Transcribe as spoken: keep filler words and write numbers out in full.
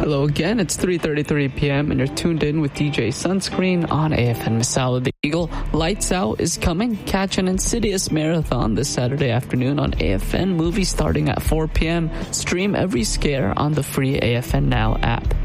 Hello again, it's three thirty-three p.m. and you're tuned in with D J Sunscreen on A F N Masala. The Eagle Lights Out is coming. Catch an Insidious marathon this Saturday afternoon on A F N. Movie starting at four p.m. Stream every scare on the free A F N Now app.